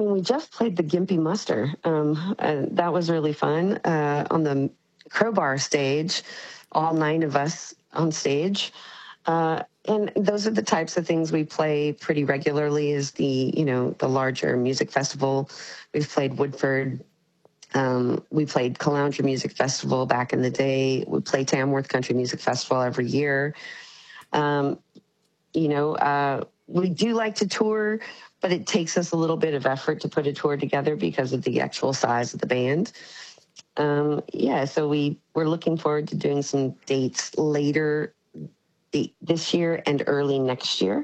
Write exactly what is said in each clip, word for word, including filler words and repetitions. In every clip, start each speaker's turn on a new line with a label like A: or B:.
A: mean, we just played the Gimpy Muster. Um, and that was really fun uh, on the Crowbar stage, all nine of us on stage. Uh, and those are the types of things we play pretty regularly is the, you know, the larger music festival. We've played Woodford. Um, we played Caloundra Music Festival back in the day. We play Tamworth Country Music Festival every year. Um, you know, uh, we do like to tour, but it takes us a little bit of effort to put a tour together because of the actual size of the band. Um, yeah, so we, we're looking forward to doing some dates later the, this year and early next year.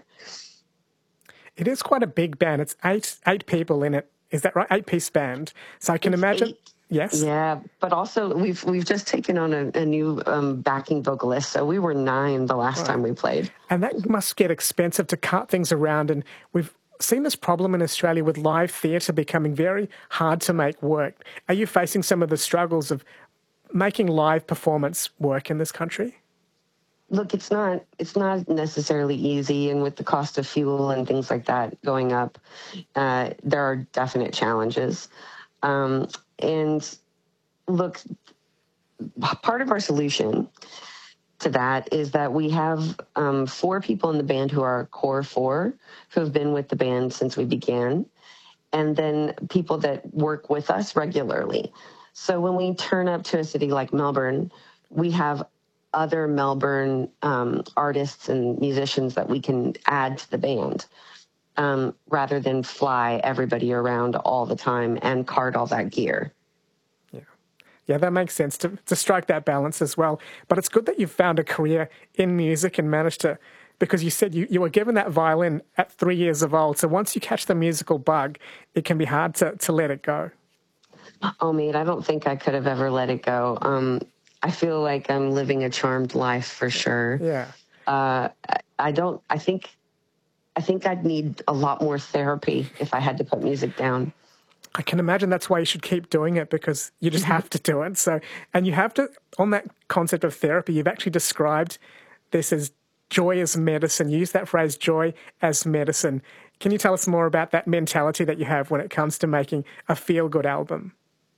B: It is quite a big band. It's eight eight people in it. Is that right? Eight-piece band. So I can
A: It's
B: imagine...
A: eight.
B: Yes.
A: Yeah, but also we've we've just taken on a, a new um, backing vocalist, so we were nine the last
B: Right.
A: time we played.
B: And that must get expensive to cut things around. And we've seen this problem in Australia with live theatre becoming very hard to make work. Are you facing some of the struggles of making live performance work in this country?
A: Look, it's not it's not necessarily easy, and with the cost of fuel and things like that going up, uh, there are definite challenges. Um, and look, part of our solution to that is that we have um, four people in the band who are our core four, who have been with the band since we began, and then people that work with us regularly. So when we turn up to a city like Melbourne, we have other Melbourne um, artists and musicians that we can add to the band. Um, rather than fly everybody around all the time and cart all that gear.
B: Yeah, yeah, that makes sense to, to strike that balance as well. But it's good that you've found a career in music and managed to, because you said you, you were given that violin at three years of old. So once you catch the musical bug, it can be hard to, to let it go.
A: Oh, mate, I don't think I could have ever let it go. Um, I feel like I'm living a charmed life for sure.
B: Yeah.
A: Uh, I don't, I think, I think I'd need a lot more therapy if I had to put music down.
B: I can imagine that's why you should keep doing it, because you just have to do it. So, and you have to, on that concept of therapy, you've actually described this as joy as medicine. You use that phrase, joy as medicine. Can you tell us more about that mentality that you have when it comes to making a feel-good album?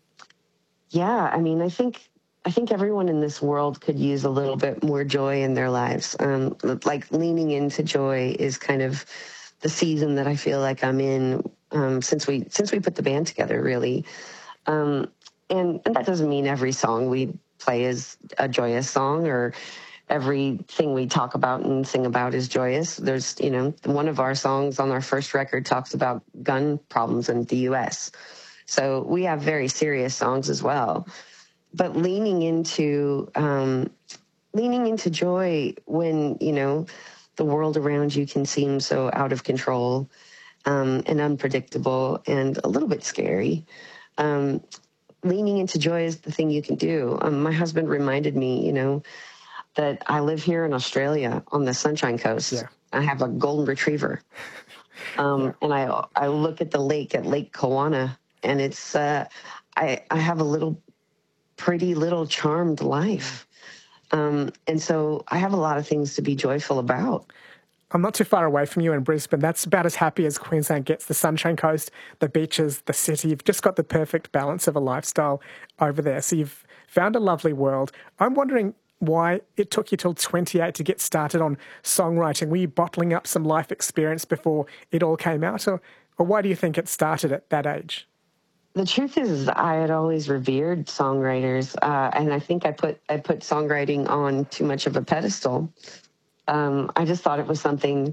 A: Yeah, I mean, I think I think everyone in this world could use a little bit more joy in their lives. Um, like leaning into joy is kind of the season that I feel like I'm in um, since we since we put the band together, really. Um, and, and that doesn't mean every song we play is a joyous song or everything we talk about and sing about is joyous. There's, you know, one of our songs on our first record talks about gun problems in the U S. So we have very serious songs as well. But leaning into um, leaning into joy when, you know, the world around you can seem so out of control um, and unpredictable and a little bit scary. Um, leaning into joy is the thing you can do. Um, my husband reminded me, you know, that I live here in Australia on the Sunshine Coast.
B: Yeah.
A: I have a golden retriever. Um, yeah. And I I look at the lake at Lake Kawana, and it's, uh, I, I have a little pretty little charmed life. Um, and so I have a lot of things to be joyful about.
B: I'm not too far away from you in Brisbane. That's about as happy as Queensland gets. The Sunshine Coast, the beaches, the city. You've just got the perfect balance of a lifestyle over there. So you've found a lovely world. I'm wondering why it took you till twenty-eight to get started on songwriting. Were you bottling up some life experience before it all came out? Or, or why do you think it started at that age?
A: The truth is, I had always revered songwriters, uh, and I think I put I put songwriting on too much of a pedestal. Um, I just thought it was something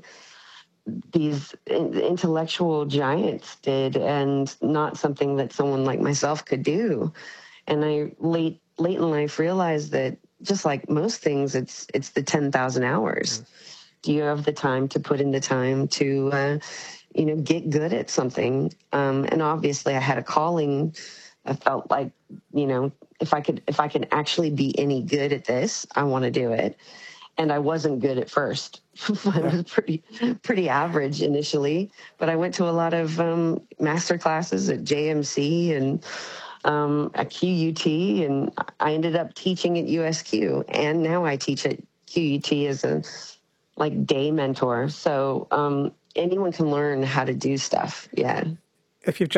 A: these intellectual giants did, and not something that someone like myself could do. And I late late in life realized that, just like most things, it's it's the ten thousand hours. Mm-hmm. Do you have the time to put in the time to uh, you know, get good at something? Um, and obviously I had a calling. I felt like, you know, if I could, if I can actually be any good at this, I want to do it. And I wasn't good at first. I was pretty, pretty average initially, but I went to a lot of um, master classes at J M C and um, at Q U T, and I ended up teaching at U S Q. And now I teach at Q U T as a like day mentor. So, um, anyone can learn how to do stuff. Yeah.
B: If you've